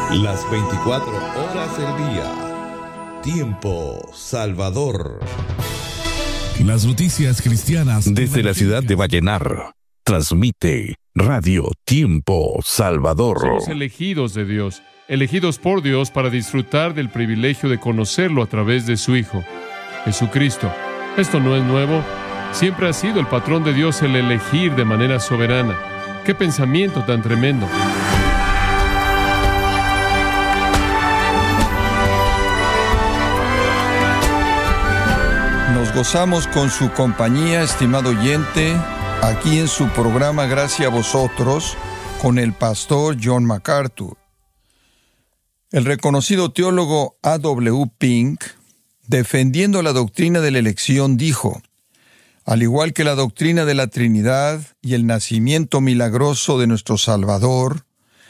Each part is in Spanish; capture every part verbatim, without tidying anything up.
Las veinticuatro horas del día. Tiempo Salvador. Las noticias cristianas. Desde la ciudad de Vallenar, transmite Radio Tiempo Salvador. Somos elegidos de Dios, elegidos por Dios para disfrutar del privilegio de conocerlo a través de su Hijo, Jesucristo. Esto no es nuevo. Siempre ha sido el patrón de Dios el elegir de manera soberana. ¡Qué pensamiento tan tremendo! Nos gozamos con su compañía, estimado oyente, aquí en su programa Gracias a Vosotros, con el pastor John MacArthur. El reconocido teólogo A W Pink, defendiendo la doctrina de la elección, dijo: al igual que la doctrina de la Trinidad y el nacimiento milagroso de nuestro Salvador,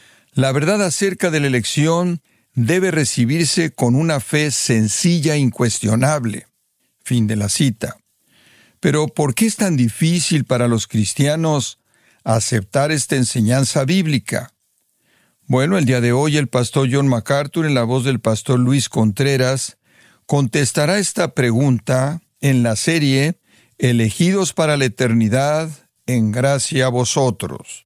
la verdad acerca de la elección debe recibirse con una fe sencilla e incuestionable. Fin de la cita. Pero, ¿por qué es tan difícil para los cristianos aceptar esta enseñanza bíblica? Bueno, el día de hoy el pastor John MacArthur, en la voz del pastor Luis Contreras, contestará esta pregunta en la serie Elegidos para la eternidad, en gracia a vosotros.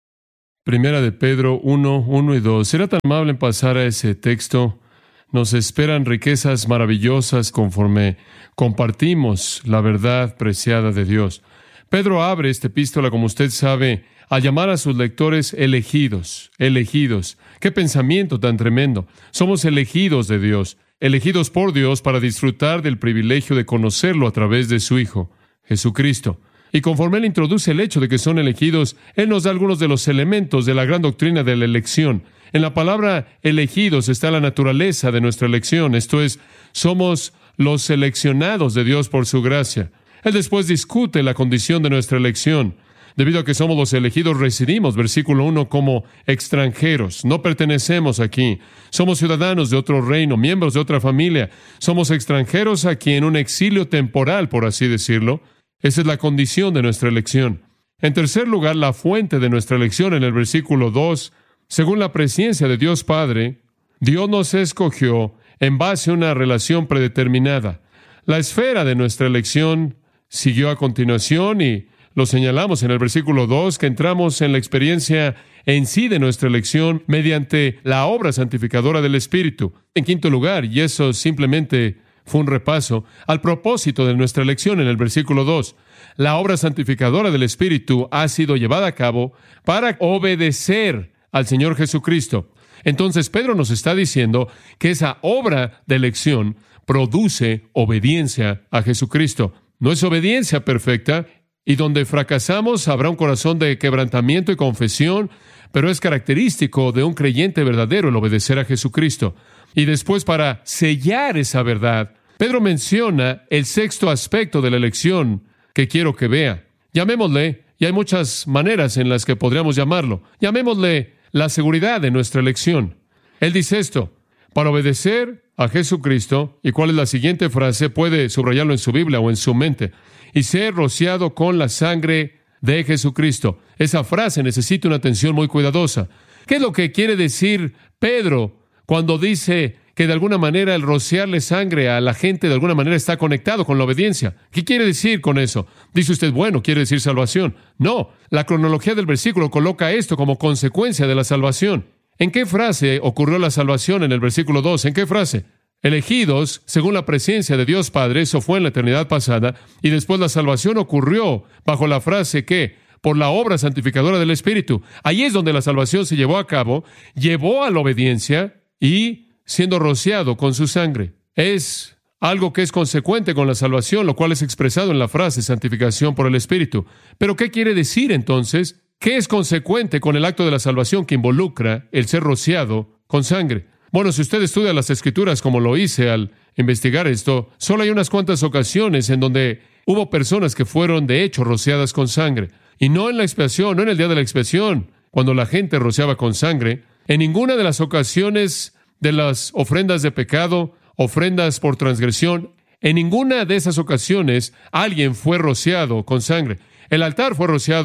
Primera de Pedro uno, uno y dos. ¿Será tan amable en pasar a ese texto? Nos esperan riquezas maravillosas conforme compartimos la verdad preciada de Dios. Pedro abre esta epístola, como usted sabe, a llamar a sus lectores elegidos, elegidos. ¡Qué pensamiento tan tremendo! Somos elegidos de Dios, elegidos por Dios para disfrutar del privilegio de conocerlo a través de su Hijo, Jesucristo. Y conforme Él introduce el hecho de que son elegidos, Él nos da algunos de los elementos de la gran doctrina de la elección. En la palabra elegidos está la naturaleza de nuestra elección, esto es, somos los seleccionados de Dios por su gracia. Él después discute la condición de nuestra elección. Debido a que somos los elegidos, residimos, versículo uno, como extranjeros. No pertenecemos aquí. Somos ciudadanos de otro reino, miembros de otra familia. Somos extranjeros aquí en un exilio temporal, por así decirlo. Esa es la condición de nuestra elección. En tercer lugar, la fuente de nuestra elección en el versículo dos. Según la presciencia de Dios Padre, Dios nos escogió en base a una relación predeterminada. La esfera de nuestra elección siguió a continuación y lo señalamos en el versículo dos, que entramos en la experiencia en sí de nuestra elección mediante la obra santificadora del Espíritu. En quinto lugar, y eso simplemente fue un repaso, al propósito de nuestra elección en el versículo dos, la obra santificadora del Espíritu ha sido llevada a cabo para obedecer al Señor Jesucristo. Entonces Pedro nos está diciendo que esa obra de elección produce obediencia a Jesucristo. No es obediencia perfecta, y donde fracasamos habrá un corazón de quebrantamiento y confesión, pero es característico de un creyente verdadero el obedecer a Jesucristo. Y después, para sellar esa verdad, Pedro menciona el sexto aspecto de la elección que quiero que vea. Llamémosle, y hay muchas maneras en las que podríamos llamarlo, llamémosle la seguridad de nuestra elección. Él dice esto: para obedecer a Jesucristo, ¿y cuál es la siguiente frase? Puede subrayarlo en su Biblia o en su mente: y ser rociado con la sangre de Jesucristo. Esa frase necesita una atención muy cuidadosa. ¿Qué es lo que quiere decir Pedro cuando dice que de alguna manera el rociarle sangre a la gente de alguna manera está conectado con la obediencia? ¿Qué quiere decir con eso? Dice usted, bueno, quiere decir salvación. No, la cronología del versículo coloca esto como consecuencia de la salvación. ¿En qué frase ocurrió la salvación en el versículo dos? ¿En qué frase? Elegidos, según la presencia de Dios Padre, eso fue en la eternidad pasada, y después la salvación ocurrió bajo la frase que, por la obra santificadora del Espíritu. Ahí es donde la salvación se llevó a cabo, llevó a la obediencia y siendo rociado con su sangre. Es algo que es consecuente con la salvación, lo cual es expresado en la frase santificación por el Espíritu. Pero ¿qué quiere decir entonces? ¿Qué es consecuente con el acto de la salvación que involucra el ser rociado con sangre? Bueno, si usted estudia las Escrituras como lo hice al investigar esto, solo hay unas cuantas ocasiones en donde hubo personas que fueron de hecho rociadas con sangre. Y no en la expiación, no en el día de la expiación, cuando la gente rociaba con sangre. En ninguna de las ocasiones de las ofrendas de pecado, ofrendas por transgresión, en ninguna de esas ocasiones alguien fue rociado con sangre. El altar fue rociado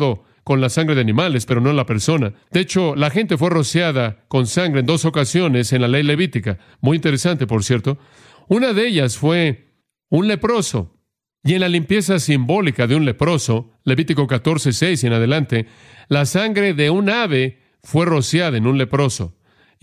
con la sangre de animales, pero no la persona. De hecho, la gente fue rociada con sangre en dos ocasiones en la ley levítica. Muy interesante, por cierto. Una de ellas fue un leproso. Y en la limpieza simbólica de un leproso, Levítico catorce seis y en adelante, la sangre de un ave fue rociada en un leproso.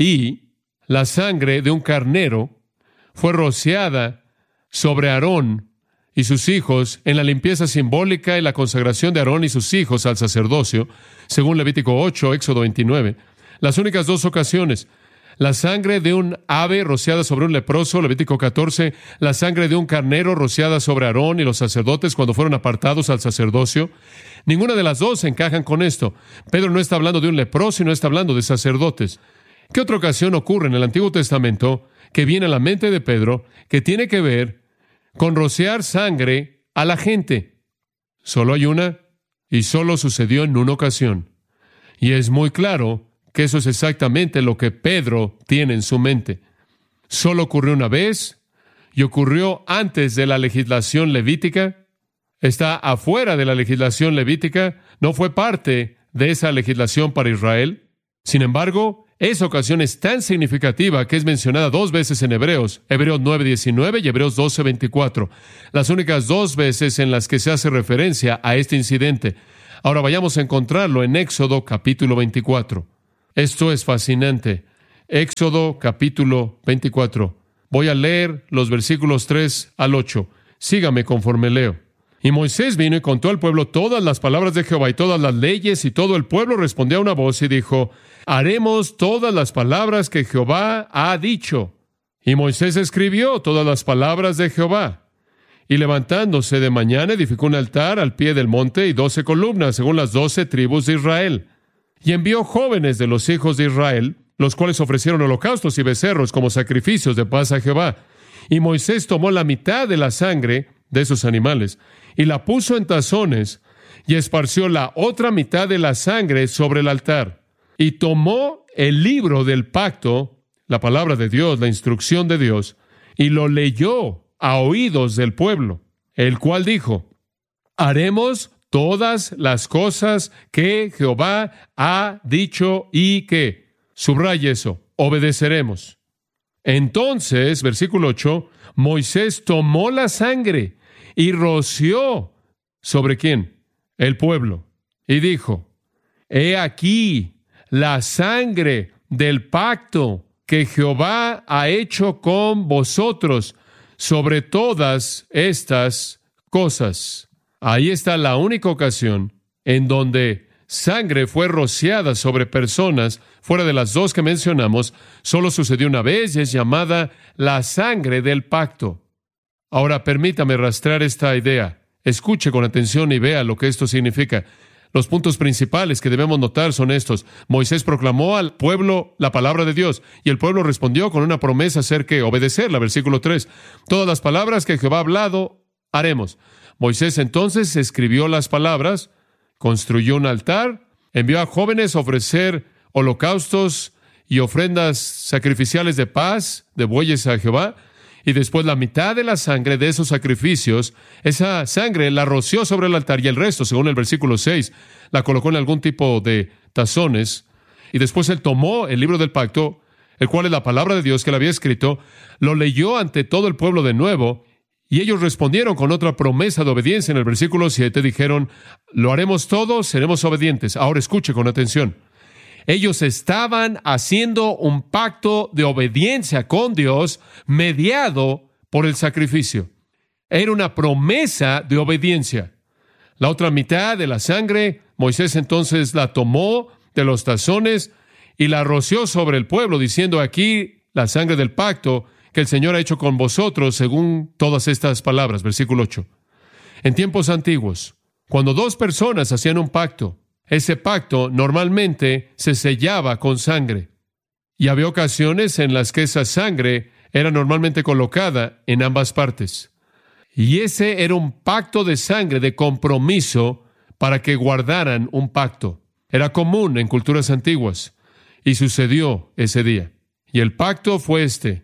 Y la sangre de un carnero fue rociada sobre Aarón y sus hijos en la limpieza simbólica y la consagración de Aarón y sus hijos al sacerdocio, según Levítico ocho, Éxodo veintinueve. Las únicas dos ocasiones: la sangre de un ave rociada sobre un leproso, Levítico catorce, la sangre de un carnero rociada sobre Aarón y los sacerdotes cuando fueron apartados al sacerdocio. Ninguna de las dos encajan con esto. Pedro no está hablando de un leproso y no está hablando de sacerdotes. ¿Qué otra ocasión ocurre en el Antiguo Testamento que viene a la mente de Pedro que tiene que ver con rociar sangre a la gente? Solo hay una, y solo sucedió en una ocasión. Y es muy claro que eso es exactamente lo que Pedro tiene en su mente. Solo ocurrió una vez y ocurrió antes de la legislación levítica. Está afuera de la legislación levítica, no fue parte de esa legislación para Israel. Sin embargo, esa ocasión es tan significativa que es mencionada dos veces en Hebreos, Hebreos nueve diecinueve y Hebreos doce veinticuatro, las únicas dos veces en las que se hace referencia a este incidente. Ahora vayamos a encontrarlo en Éxodo capítulo veinticuatro. Esto es fascinante. Éxodo capítulo veinticuatro. Voy a leer los versículos tres al ocho. Sígame conforme leo. Y Moisés vino y contó al pueblo todas las palabras de Jehová y todas las leyes, y todo el pueblo respondió a una voz y dijo: haremos todas las palabras que Jehová ha dicho. Y Moisés escribió todas las palabras de Jehová. Y levantándose de mañana edificó un altar al pie del monte y doce columnas, según las doce tribus de Israel. Y envió jóvenes de los hijos de Israel, los cuales ofrecieron holocaustos y becerros como sacrificios de paz a Jehová. Y Moisés tomó la mitad de la sangre de esos animales y la puso en tazones y esparció la otra mitad de la sangre sobre el altar. Y tomó el libro del pacto, la palabra de Dios, la instrucción de Dios, y lo leyó a oídos del pueblo, el cual dijo: haremos todas las cosas que Jehová ha dicho y que, subraya eso, obedeceremos. Entonces, versículo ocho, Moisés tomó la sangre y roció ¿sobre quién? El pueblo. Y dijo: he aquí la sangre del pacto que Jehová ha hecho con vosotros sobre todas estas cosas. Ahí está la única ocasión en donde sangre fue rociada sobre personas, fuera de las dos que mencionamos. Solo sucedió una vez y es llamada la sangre del pacto. Ahora permítame rastrear esta idea. Escuche con atención y vea lo que esto significa. Los puntos principales que debemos notar son estos. Moisés proclamó al pueblo la palabra de Dios, y el pueblo respondió con una promesa acerca de obedecerla. Versículo tres. Todas las palabras que Jehová ha hablado, haremos. Moisés entonces escribió las palabras, construyó un altar, envió a jóvenes a ofrecer holocaustos y ofrendas sacrificiales de paz, de bueyes a Jehová, y después la mitad de la sangre de esos sacrificios, esa sangre la roció sobre el altar, y el resto, según el versículo seis, la colocó en algún tipo de tazones, y después él tomó el libro del pacto, el cual es la palabra de Dios que él había escrito, lo leyó ante todo el pueblo de nuevo, y ellos respondieron con otra promesa de obediencia. En el versículo siete dijeron: lo haremos todos, seremos obedientes. Ahora escuche con atención. Ellos estaban haciendo un pacto de obediencia con Dios mediado por el sacrificio. Era una promesa de obediencia. La otra mitad de la sangre, Moisés entonces la tomó de los tazones y la roció sobre el pueblo, diciendo: aquí la sangre del pacto que el Señor ha hecho con vosotros, según todas estas palabras. Versículo ocho. En tiempos antiguos, cuando dos personas hacían un pacto, ese pacto normalmente se sellaba con sangre. Y había ocasiones en las que esa sangre era normalmente colocada en ambas partes. Y ese era un pacto de sangre, de compromiso, para que guardaran un pacto. Era común en culturas antiguas. Y sucedió ese día. Y el pacto fue este: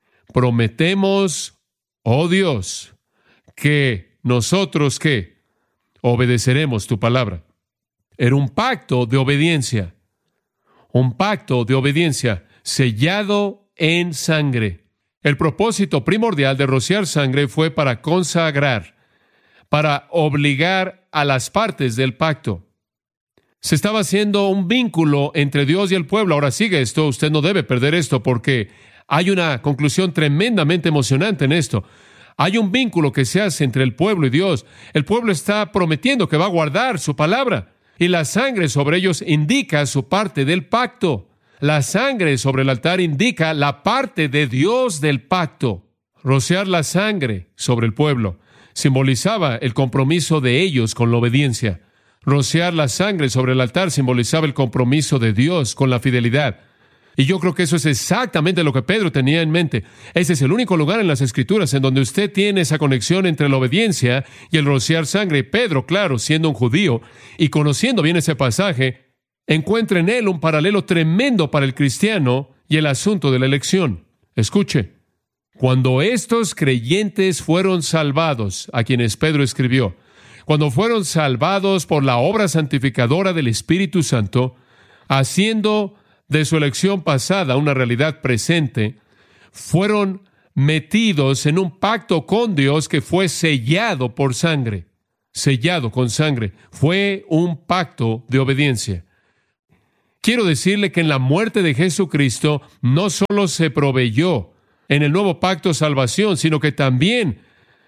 prometemos, oh Dios, que nosotros, ¿qué? Obedeceremos tu palabra. Era un pacto de obediencia. Un pacto de obediencia sellado en sangre. El propósito primordial de rociar sangre fue para consagrar, para obligar a las partes del pacto. Se estaba haciendo un vínculo entre Dios y el pueblo. Ahora sigue esto, usted no debe perder esto porque hay una conclusión tremendamente emocionante en esto. Hay un vínculo que se hace entre el pueblo y Dios. El pueblo está prometiendo que va a guardar su palabra y la sangre sobre ellos indica su parte del pacto. La sangre sobre el altar indica la parte de Dios del pacto. Rociar la sangre sobre el pueblo simbolizaba el compromiso de ellos con la obediencia. Rociar la sangre sobre el altar simbolizaba el compromiso de Dios con la fidelidad. Y yo creo que eso es exactamente lo que Pedro tenía en mente. Ese es el único lugar en las Escrituras en donde usted tiene esa conexión entre la obediencia y el rociar sangre. Y Pedro, claro, siendo un judío y conociendo bien ese pasaje, encuentra en él un paralelo tremendo para el cristiano y el asunto de la elección. Escuche, cuando estos creyentes fueron salvados, a quienes Pedro escribió, cuando fueron salvados por la obra santificadora del Espíritu Santo, haciendo de su elección pasada una realidad presente, fueron metidos en un pacto con Dios que fue sellado por sangre. Sellado con sangre. Fue un pacto de obediencia. Quiero decirle que en la muerte de Jesucristo no solo se proveyó en el nuevo pacto salvación, sino que también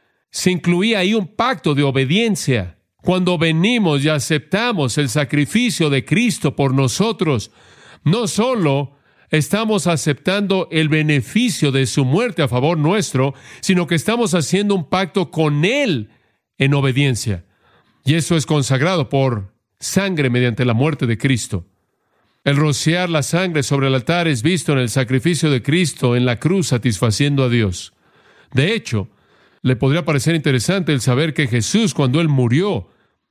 se incluía ahí un pacto de obediencia. Cuando venimos y aceptamos el sacrificio de Cristo por nosotros, no solo estamos aceptando el beneficio de su muerte a favor nuestro, sino que estamos haciendo un pacto con Él en obediencia. Y eso es consagrado por sangre mediante la muerte de Cristo. El rociar la sangre sobre el altar es visto en el sacrificio de Cristo en la cruz satisfaciendo a Dios. De hecho, le podría parecer interesante el saber que Jesús, cuando Él murió,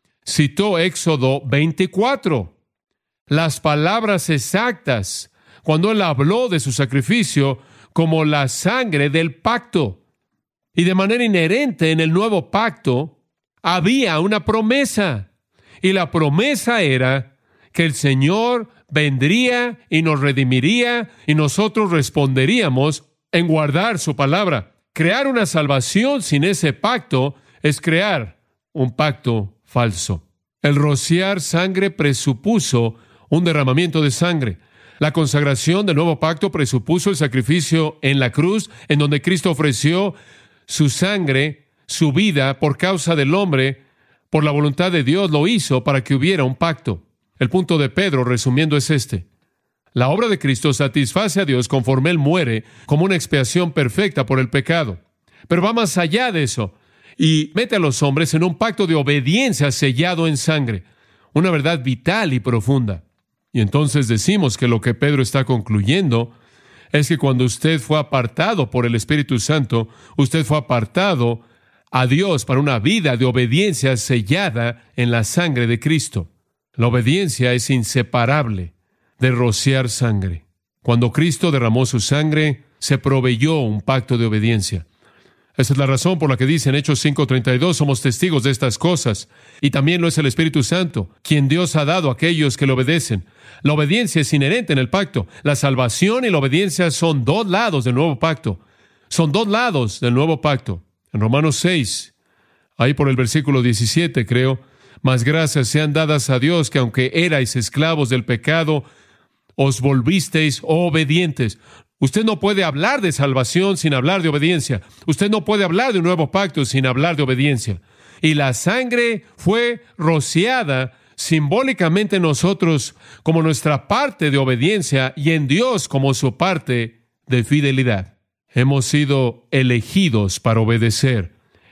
citó Éxodo veinticuatro. Las palabras exactas, cuando Él habló de su sacrificio como la sangre del pacto. Y de manera inherente en el nuevo pacto, había una promesa. Y la promesa era que el Señor vendría y nos redimiría y nosotros responderíamos en guardar su palabra. Crear una salvación sin ese pacto es crear un pacto falso. El rociar sangre presupuso un derramamiento de sangre. La consagración del nuevo pacto presupuso el sacrificio en la cruz, en donde Cristo ofreció su sangre, su vida, por causa del hombre. Por la voluntad de Dios lo hizo para que hubiera un pacto. El punto de Pedro, resumiendo, es este. La obra de Cristo satisface a Dios conforme Él muere como una expiación perfecta por el pecado. Pero va más allá de eso y mete a los hombres en un pacto de obediencia sellado en sangre. Una verdad vital y profunda. Y entonces decimos que lo que Pedro está concluyendo es que cuando usted fue apartado por el Espíritu Santo, usted fue apartado a Dios para una vida de obediencia sellada en la sangre de Cristo. La obediencia es inseparable de rociar sangre. Cuando Cristo derramó su sangre, se proveyó un pacto de obediencia. Esa es la razón por la que dice en Hechos cinco treinta y dos, somos testigos de estas cosas. Y también lo es el Espíritu Santo, quien Dios ha dado a aquellos que le obedecen. La obediencia es inherente en el pacto. La salvación y la obediencia son dos lados del nuevo pacto. Son dos lados del nuevo pacto. En Romanos seis, ahí por el versículo diecisiete, creo, mas gracias sean dadas a Dios que aunque erais esclavos del pecado, os volvisteis obedientes. Usted no puede hablar de salvación sin hablar de obediencia. Usted no puede hablar de un nuevo pacto sin hablar de obediencia. Y la sangre fue rociada simbólicamente en nosotros como nuestra parte de obediencia y en Dios como su parte de fidelidad. Hemos sido elegidos para obedecer.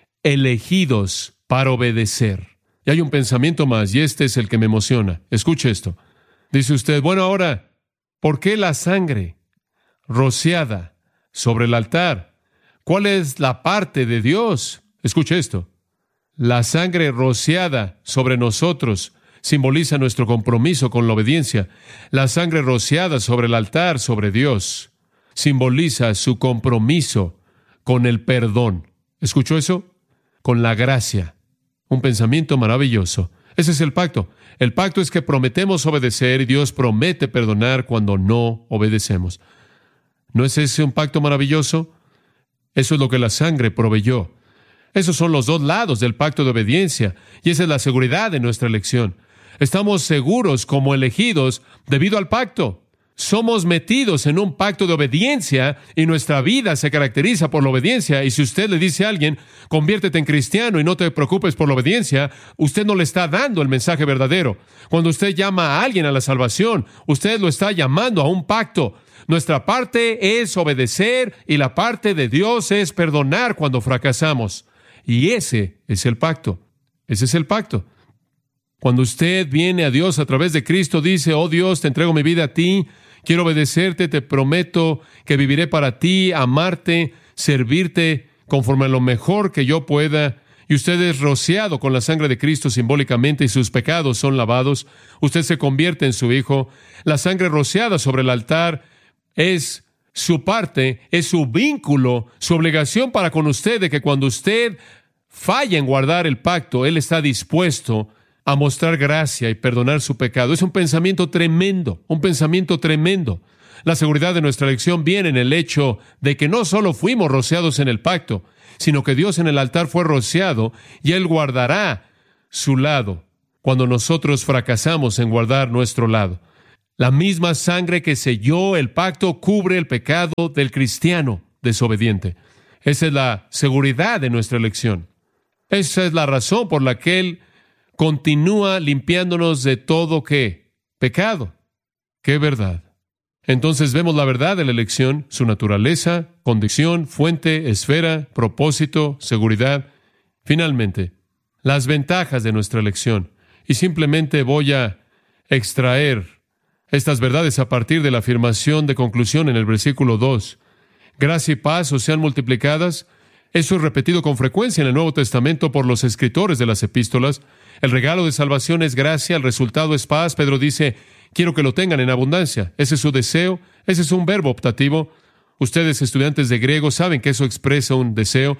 Elegidos para obedecer. Y hay un pensamiento más, y este es el que me emociona. Escuche esto. Dice usted, bueno, ahora, ¿por qué la sangre rociada sobre el altar? ¿Cuál es la parte de Dios? Escuche esto. La sangre rociada sobre nosotros simboliza nuestro compromiso con la obediencia. La sangre rociada sobre el altar, sobre Dios, simboliza su compromiso con el perdón. ¿Escuchó eso? Con la gracia. Un pensamiento maravilloso. Ese es el pacto. El pacto es que prometemos obedecer y Dios promete perdonar cuando no obedecemos. ¿No es ese un pacto maravilloso? Eso es lo que la sangre proveyó. Esos son los dos lados del pacto de obediencia, y esa es la seguridad de nuestra elección. Estamos seguros como elegidos debido al pacto. Somos metidos en un pacto de obediencia y nuestra vida se caracteriza por la obediencia. Y si usted le dice a alguien, conviértete en cristiano y no te preocupes por la obediencia, usted no le está dando el mensaje verdadero. Cuando usted llama a alguien a la salvación, usted lo está llamando a un pacto. Nuestra parte es obedecer y la parte de Dios es perdonar cuando fracasamos. Y ese es el pacto. Ese es el pacto. Cuando usted viene a Dios a través de Cristo, dice, oh Dios, te entrego mi vida a ti, quiero obedecerte, te prometo que viviré para ti, amarte, servirte conforme a lo mejor que yo pueda. Y usted es rociado con la sangre de Cristo simbólicamente y sus pecados son lavados. Usted se convierte en su hijo. La sangre rociada sobre el altar es su parte, es su vínculo, su obligación para con usted de que cuando usted falla en guardar el pacto, Él está dispuesto a mostrar gracia y perdonar su pecado. Es un pensamiento tremendo, un pensamiento tremendo. La seguridad de nuestra elección viene en el hecho de que no solo fuimos rociados en el pacto, sino que Dios en el altar fue rociado y Él guardará su lado cuando nosotros fracasamos en guardar nuestro lado. La misma sangre que selló el pacto cubre el pecado del cristiano desobediente. Esa es la seguridad de nuestra elección. Esa es la razón por la que Él continúa limpiándonos de todo, ¿qué? Pecado. ¿Qué verdad? Entonces vemos la verdad de la elección, su naturaleza, condición, fuente, esfera, propósito, seguridad. Finalmente, las ventajas de nuestra elección. Y simplemente voy a extraer estas verdades a partir de la afirmación de conclusión en el versículo dos. Gracia y paz os sean multiplicadas. Eso es repetido con frecuencia en el Nuevo Testamento por los escritores de las epístolas. El regalo de salvación es gracia, el resultado es paz. Pedro dice, quiero que lo tengan en abundancia. Ese es su deseo, ese es un verbo optativo. Ustedes, estudiantes de griego, saben que eso expresa un deseo.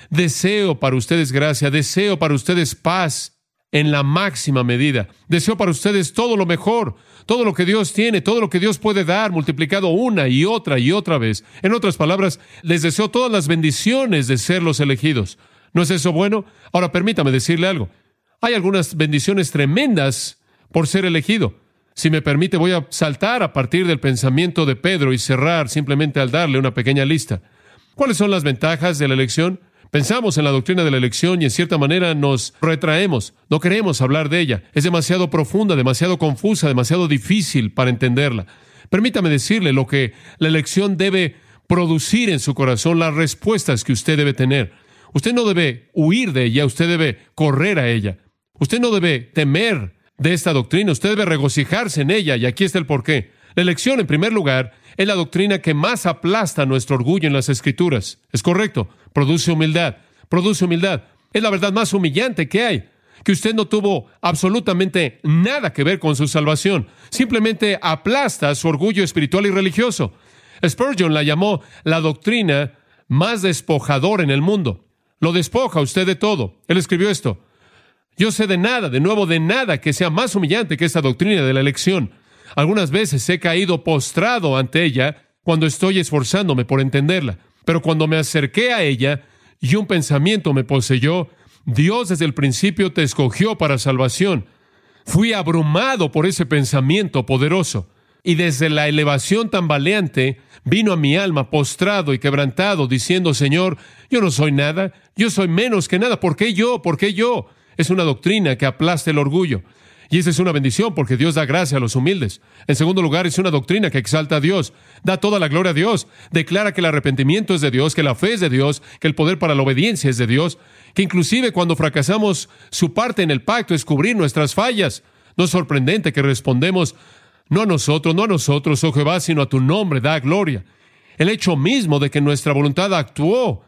Deseo para ustedes gracia, deseo para ustedes paz en la máxima medida. Deseo para ustedes todo lo mejor, todo lo que Dios tiene, todo lo que Dios puede dar, multiplicado una y otra y otra vez. En otras palabras, les deseo todas las bendiciones de ser los elegidos. ¿No es eso bueno? Ahora permítame decirle algo. Hay algunas bendiciones tremendas por ser elegido. Si me permite, voy a saltar a partir del pensamiento de Pedro y cerrar simplemente al darle una pequeña lista. ¿Cuáles son las ventajas de la elección? Pensamos en la doctrina de la elección y en cierta manera nos retraemos. No queremos hablar de ella. Es demasiado profunda, demasiado confusa, demasiado difícil para entenderla. Permítame decirle lo que la elección debe producir en su corazón, las respuestas que usted debe tener. Usted no debe huir de ella, usted debe correr a ella. Usted no debe temer de esta doctrina, usted debe regocijarse en ella, y aquí está el porqué. La elección, en primer lugar, es la doctrina que más aplasta nuestro orgullo en las Escrituras. Es correcto, produce humildad, produce humildad. Es la verdad más humillante que hay, que usted no tuvo absolutamente nada que ver con su salvación. Simplemente aplasta su orgullo espiritual y religioso. Spurgeon la llamó la doctrina más despojadora en el mundo. Lo despoja a usted de todo. Él escribió esto: yo sé de nada, de nuevo de nada, que sea más humillante que esta doctrina de la elección. Algunas veces he caído postrado ante ella cuando estoy esforzándome por entenderla. Pero cuando me acerqué a ella y un pensamiento me poseyó, Dios desde el principio te escogió para salvación. Fui abrumado por ese pensamiento poderoso. Y desde la elevación tambaleante vino a mi alma postrado y quebrantado, diciendo, Señor, yo no soy nada, yo soy menos que nada. ¿Por qué yo? ¿Por qué yo? Es una doctrina que aplasta el orgullo. Y esa es una bendición porque Dios da gracia a los humildes. En segundo lugar, es una doctrina que exalta a Dios. Da toda la gloria a Dios. Declara que el arrepentimiento es de Dios, que la fe es de Dios, que el poder para la obediencia es de Dios, que inclusive cuando fracasamos, su parte en el pacto es cubrir nuestras fallas. No es sorprendente que respondemos, no a nosotros, no a nosotros, oh Jehová, sino a tu nombre da gloria. El hecho mismo de que nuestra voluntad actuó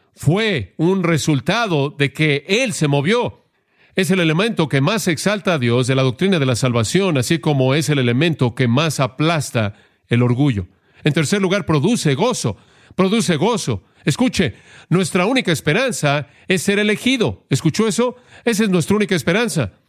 fue un resultado de que Él se movió. Es el elemento que más exalta a Dios de la doctrina de la salvación, así como es el elemento que más aplasta el orgullo. En tercer lugar, produce gozo. Produce gozo. Escuche, nuestra única esperanza es ser elegido. ¿Escuchó eso? Esa es nuestra única esperanza.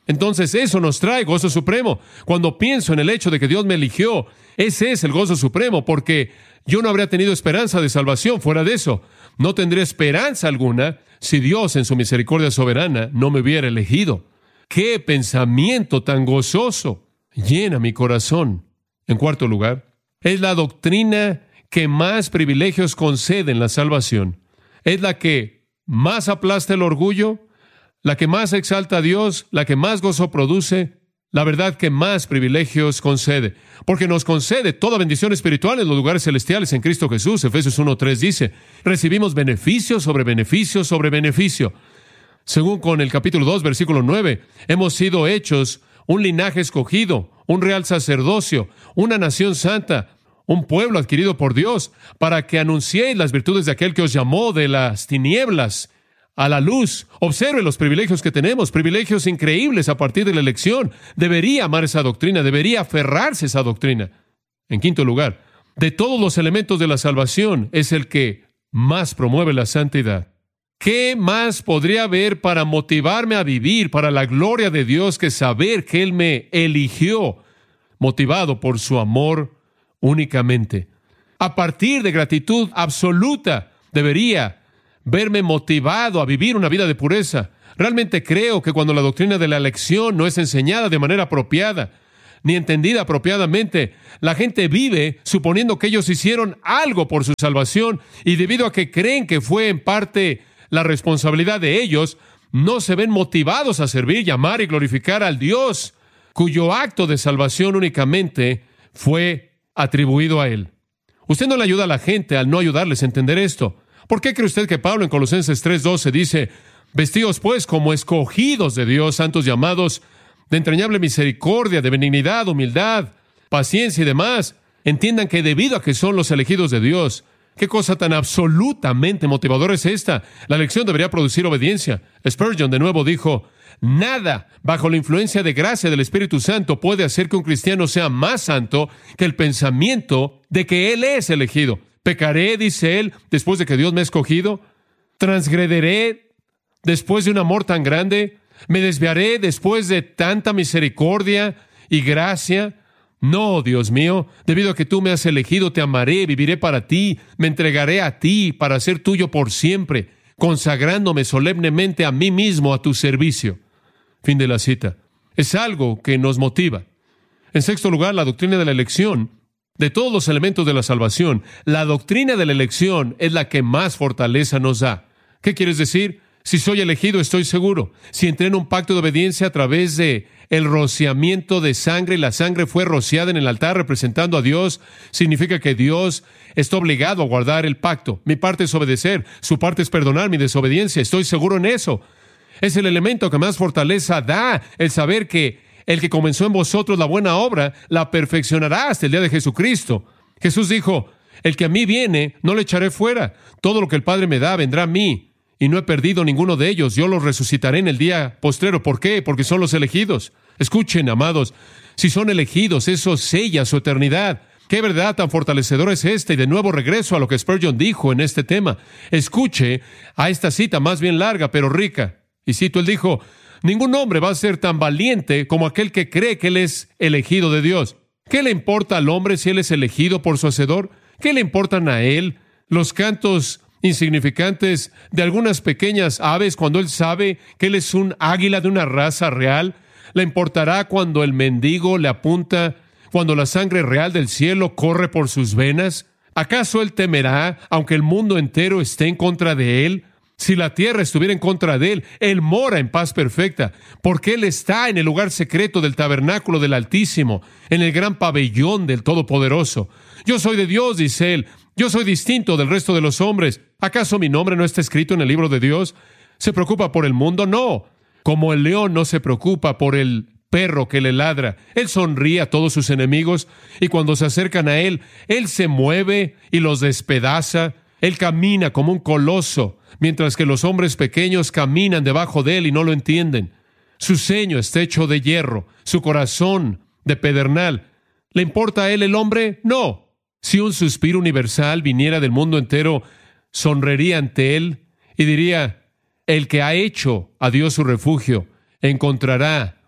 Entonces eso nos trae gozo supremo. Cuando pienso en el hecho de que Dios me eligió, ese es el gozo supremo, porque yo no habría tenido esperanza de salvación fuera de eso. No tendría esperanza alguna si Dios en su misericordia soberana no me hubiera elegido. ¡Qué pensamiento tan gozoso! Llena mi corazón. En cuarto lugar, es la doctrina que más privilegios concede en la salvación. Es la que más aplasta el orgullo, la que más exalta a Dios, la que más gozo produce, la verdad que más privilegios concede, porque nos concede toda bendición espiritual en los lugares celestiales en Cristo Jesús. Efesios uno tres dice, recibimos beneficio sobre beneficio sobre beneficio. Según con el capítulo dos, versículo nueve, hemos sido hechos un linaje escogido, un real sacerdocio, una nación santa, un pueblo adquirido por Dios, para que anunciéis las virtudes de aquel que os llamó de las tinieblas a la luz. Observe los privilegios que tenemos, privilegios increíbles a partir de la elección. Debería amar esa doctrina, debería aferrarse a esa doctrina. En quinto lugar, de todos los elementos de la salvación, es el que más promueve la santidad. ¿Qué más podría haber para motivarme a vivir para la gloria de Dios que saber que Él me eligió, motivado por su amor únicamente? A partir de gratitud absoluta, debería verme motivado a vivir una vida de pureza. Realmente creo que cuando la doctrina de la elección no es enseñada de manera apropiada, ni entendida apropiadamente, la gente vive suponiendo que ellos hicieron algo por su salvación, y debido a que creen que fue en parte la responsabilidad de ellos, no se ven motivados a servir, llamar y glorificar al Dios cuyo acto de salvación únicamente fue atribuido a Él. Usted no le ayuda a la gente al no ayudarles a entender esto. ¿Por qué cree usted que Pablo en Colosenses tres doce dice, vestíos pues como escogidos de Dios, santos llamados, de entrañable misericordia, de benignidad, humildad, paciencia y demás? Entiendan que debido a que son los elegidos de Dios, ¿qué cosa tan absolutamente motivadora es esta? La elección debería producir obediencia. Spurgeon de nuevo dijo, nada bajo la influencia de gracia del Espíritu Santo puede hacer que un cristiano sea más santo que el pensamiento de que él es elegido. ¿Pecaré, dice él, después de que Dios me ha escogido? ¿Transgrederé después de un amor tan grande? ¿Me desviaré después de tanta misericordia y gracia? No, Dios mío, debido a que tú me has elegido, te amaré, viviré para ti, me entregaré a ti para ser tuyo por siempre, consagrándome solemnemente a mí mismo a tu servicio. Fin de la cita. Es algo que nos motiva. En sexto lugar, la doctrina de la elección. De todos los elementos de la salvación, la doctrina de la elección es la que más fortaleza nos da. ¿Qué quieres decir? Si soy elegido, estoy seguro. Si entré en un pacto de obediencia a través de el rociamiento de sangre, y la sangre fue rociada en el altar representando a Dios, significa que Dios está obligado a guardar el pacto. Mi parte es obedecer, su parte es perdonar mi desobediencia. Estoy seguro en eso. Es el elemento que más fortaleza da, el saber que el que comenzó en vosotros la buena obra, la perfeccionará hasta el día de Jesucristo. Jesús dijo, el que a mí viene, no le echaré fuera. Todo lo que el Padre me da vendrá a mí. Y no he perdido ninguno de ellos. Yo los resucitaré en el día postrero. ¿Por qué? Porque son los elegidos. Escuchen, amados, si son elegidos, eso sella su eternidad. ¿Qué verdad tan fortalecedora es esta? Y de nuevo regreso a lo que Spurgeon dijo en este tema. Escuche a esta cita más bien larga, pero rica. Y cito, él dijo, ningún hombre va a ser tan valiente como aquel que cree que él es elegido de Dios. ¿Qué le importa al hombre si él es elegido por su Hacedor? ¿Qué le importan a él los cantos insignificantes de algunas pequeñas aves cuando él sabe que él es un águila de una raza real? ¿Le importará cuando el mendigo le apunta, cuando la sangre real del cielo corre por sus venas? ¿Acaso él temerá, aunque el mundo entero esté en contra de él? Si la tierra estuviera en contra de él, él mora en paz perfecta, porque él está en el lugar secreto del tabernáculo del Altísimo, en el gran pabellón del Todopoderoso. Yo soy de Dios, dice él. Yo soy distinto del resto de los hombres. ¿Acaso mi nombre no está escrito en el libro de Dios? ¿Se preocupa por el mundo? No. Como el león no se preocupa por el perro que le ladra. Él sonríe a todos sus enemigos, y cuando se acercan a él, él se mueve y los despedaza. Él camina como un coloso, mientras que los hombres pequeños caminan debajo de él y no lo entienden. Su ceño está hecho de hierro, su corazón de pedernal. ¿Le importa a él el hombre? No. Si un suspiro universal viniera del mundo entero, sonreiría ante él y diría, el que ha hecho a Dios su refugio encontrará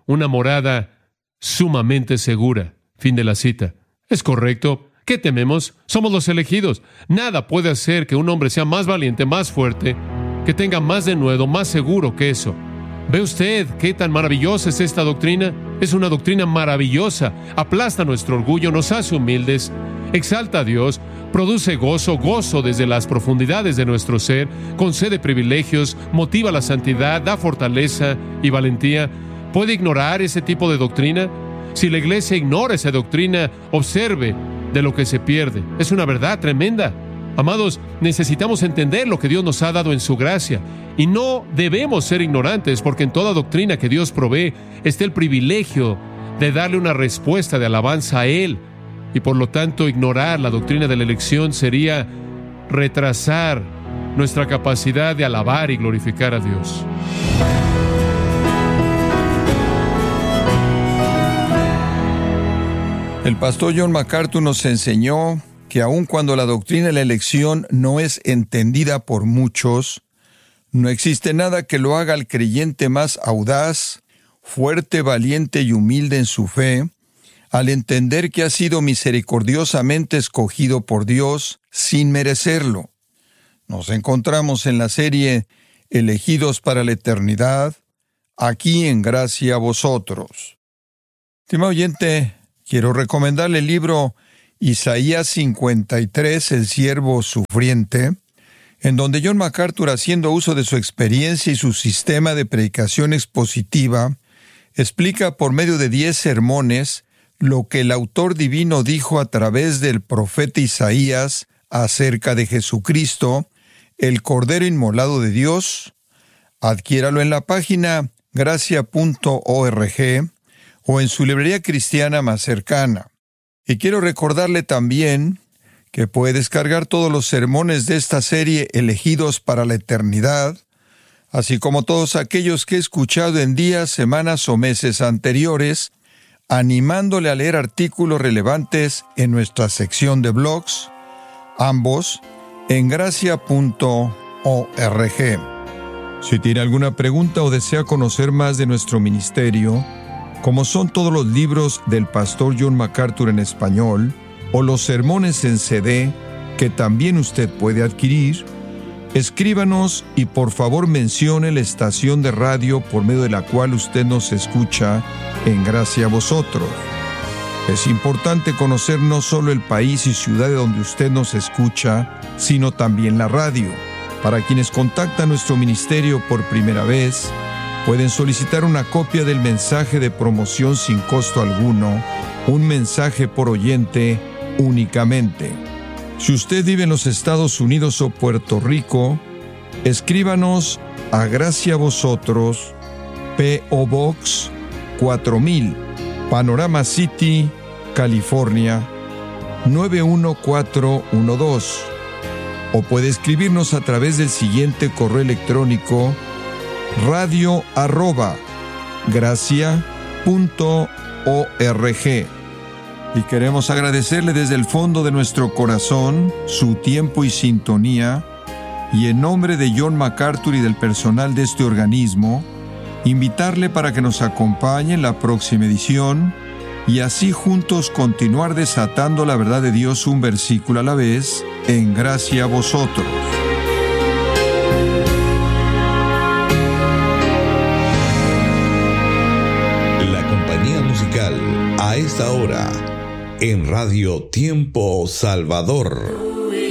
una morada sumamente segura. Fin de la cita. Es correcto. ¿Qué tememos? Somos los elegidos. Nada puede hacer que un hombre sea más valiente, más fuerte, que tenga más denuedo, más seguro que eso. ¿Ve usted qué tan maravillosa es esta doctrina? Es una doctrina maravillosa. Aplasta nuestro orgullo, nos hace humildes, exalta a Dios, produce gozo, gozo desde las profundidades de nuestro ser, concede privilegios, motiva la santidad, da fortaleza y valentía. ¿Puede ignorar ese tipo de doctrina? Si la iglesia ignora esa doctrina, observe de lo que se pierde. Es una verdad tremenda. Amados, necesitamos entender lo que Dios nos ha dado en su gracia y no debemos ser ignorantes, porque en toda doctrina que Dios provee está el privilegio de darle una respuesta de alabanza a Él, y por lo tanto ignorar la doctrina de la elección sería retrasar nuestra capacidad de alabar y glorificar a Dios. El pastor John MacArthur nos enseñó que aun cuando la doctrina de la elección no es entendida por muchos, no existe nada que lo haga al creyente más audaz, fuerte, valiente y humilde en su fe, al entender que ha sido misericordiosamente escogido por Dios sin merecerlo. Nos encontramos en la serie Elegidos para la Eternidad, aquí en Gracia a Vosotros. Estimado oyente, quiero recomendarle el libro Isaías cincuenta y tres, El siervo sufriente, en donde John MacArthur, haciendo uso de su experiencia y su sistema de predicación expositiva, explica por medio de diez sermones lo que el autor divino dijo a través del profeta Isaías acerca de Jesucristo, el Cordero Inmolado de Dios. Adquiéralo en la página gracia punto org o en su librería cristiana más cercana. Y quiero recordarle también que puede descargar todos los sermones de esta serie Elegidos para la Eternidad, así como todos aquellos que he escuchado en días, semanas o meses anteriores, animándole a leer artículos relevantes en nuestra sección de blogs, ambos en gracia punto org. Si tiene alguna pregunta o desea conocer más de nuestro ministerio, como son todos los libros del pastor John MacArthur en español, o los sermones en C D, que también usted puede adquirir, escríbanos y por favor mencione la estación de radio por medio de la cual usted nos escucha en Gracia a Vosotros. Es importante conocer no solo el país y ciudad de donde usted nos escucha, sino también la radio. Para quienes contactan nuestro ministerio por primera vez, pueden solicitar una copia del mensaje de promoción sin costo alguno, un mensaje por oyente únicamente. Si usted vive en los Estados Unidos o Puerto Rico, escríbanos a Gracia a Vosotros, P O Box cuatro mil, Panorama City, California, nueve uno cuatro uno dos. O puede escribirnos a través del siguiente correo electrónico: radio arroba gracia punto org. Y queremos agradecerle desde el fondo de nuestro corazón su tiempo y sintonía, y en nombre de John MacArthur y del personal de este organismo, invitarle para que nos acompañe en la próxima edición y así juntos continuar desatando la verdad de Dios un versículo a la vez en Gracia a Vosotros. La compañía musical a esta hora en Radio Tiempo Salvador.